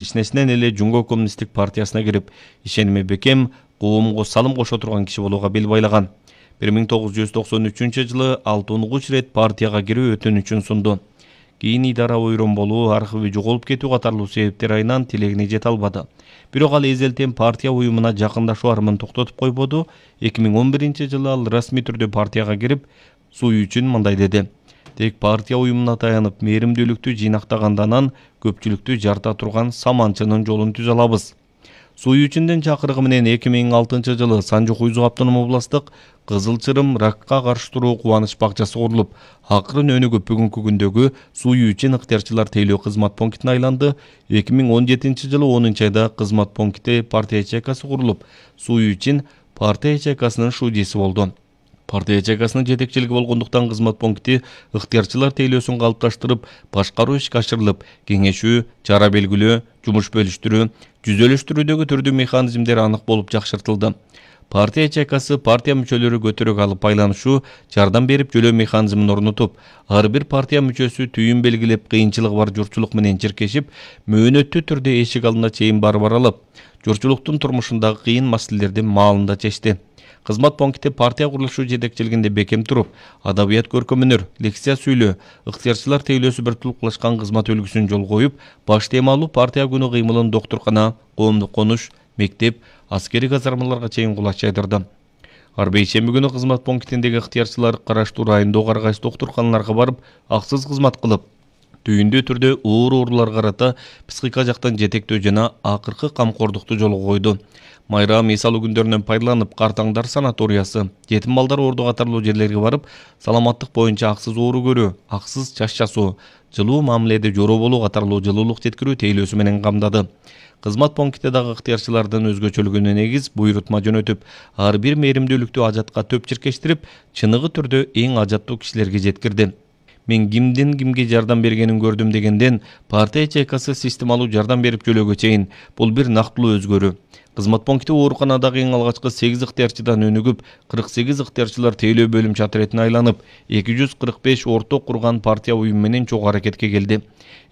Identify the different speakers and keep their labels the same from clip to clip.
Speaker 1: кичинесинен эле Жумго коммунисттик партиясына кирип, ишеними бекем, коомго салым кошо турган киши болууга бел байлаган. 1993 6 рет партияга кирүү өтүнүчүн сунду. Кийин идара ойрон болуу, архиви жоголуп кетүү катарлуу себептер айынан тилегине жете албады. Бирок ал эзелтен партия уюмуна жакындашуу армын токтотуп койбоду. 2011 ал расмий түрдө партияга кирип, Суюй үчүн мындай деди: "Тек партия уюмуна таянып, мээримдүүлүктү жыйнактагандан көпчүлүктү жарта турган саманчынын жолун түзө алабыз." Суюй үчүндөн чакырыгы менен 2006 Санжу Хуйзу автоном областтык Кызыл Чырым ракка каршы туруу кубаныч бакчасы курулуп, акырын өнүгүп бүгүнкү күндөгү Суюй үчүн ыктыярчылар тейлөө кызмат пунктуна айланды. 2017 10 айда кызмат пункти партия ячейкасы курулуп, Суюй үчүн партия ячейкасынын шудийси болду. Партия ячейкасынын жетекчилиги болгондуктан кызмат пункти ыктыярчылар тейлөөсүн калыпташтырып, башкаруу ишке ашырылып, кеңешүү, чара белгилөө, жумуш бөлүштүрүү, жүзөлөштүрүүдөгү түрдүү механизмдер анык болуп жакшыртылды. Партия ячейкасы партия мүчөлөрү көтөрөк алып байланышуу, жардам берип жөлөө механизмин орнотуп, ар бир партия мүчөсү түйүн белгилеп, кыйынчылыгы бар журтчулук менен чиркешип, мөөнөттүү түрдө эшик алдына чейин барып аралап, журтчулуктун турмушундагы кыйын маселелерди маалында чечти. Кызмат пункти партия курулушу жетекчилигинде бекем туруп, адабият көркөмөнөр, лекция сүйлөө, ыктыярчылар тейлөөсү бир тулуклашкан кызмат үлгүсүн жол коюп, баш темалуу партия күнү кыймылын доктуркана, коомдук конуш, мектеп, аскери казармаларга чейин кулач жайдырды. Ар бейшемби күнү кызмат пунктиндеги ыктыярчылар караштуу райондогу ар кайсы доктурканаларга барып, аксыз кызмат кылып, түйүндүү түрдө ооруларга карата психика жактан жетектөө жана акыркы камкордукту жолго койду. Майрам мисалуу күндөрүнөн пайдаланып, картаңдар санаториясы, жетим балдар орду катарлуу жерлерге барып, саламаттык боюнча аксыз оору көрүү, аксыз чач часуу, жылуу мамиледе жороо болуу катарлуу жылуулук жеткирүү тейлөөсү менен камдады. Кызмат пункти дагы ыктыярчылардын өзгөчөлүгүнө негиз буйрутма жөнөтүп, ар бир мээримдүүлүктү ажатка төп чиркештирип, чыныгы түрдө эң ажаттуу кишилерге жеткирди. Мен кимдин кимге жардам бергенин көрдүм дегенден, партия ячейкасы системалуу жардам берип жөлөөгө чейин бул бир нактылуу өзгөрүү. Кызмат пункти ооруканадагы эң алгачкы 8 ыктыярчыдан өнүгүп, 48 ыктыярчылар тейлөө бөлүм чатыретине айланып, 245 орток курган партия уюму менен чогуу аракетке келди.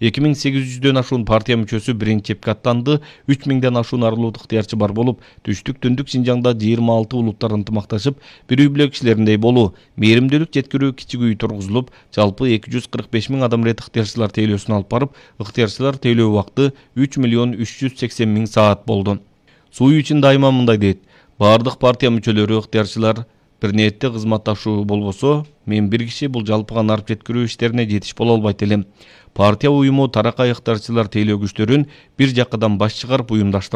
Speaker 1: 2800дөн ашуун партия мүчөсү биринчи чепке аттанды, 3000ден ашуун арылуу ыктыярчы бар болуп, түштүк түндүк Шинжаңда 26 улуттар ынтымакташып, бир үй бүлө кишилериндей болуу, мээримдүүлүк жеткирүү кичик үй тургузулуп, жалпы 245 000 адам рет ыктыярчылар тейлөөсүн алып барып, ыктыярчылар тейлөө убакыты 3 380 000 саат болду. Суюй үчүн дайыма мындай дейт: бардык партия мүчөлөрү ыктыярчылар бир ниетте кызматташуу болбосо, мен бир киши бул жалпыга нарып жеткирүү иштерине жетиш боло албайт элем. Партия уюму таракай ыктыярчылар тейлөө күчтөрүн бир жаккадан баш чыгарып уюмдаштырды.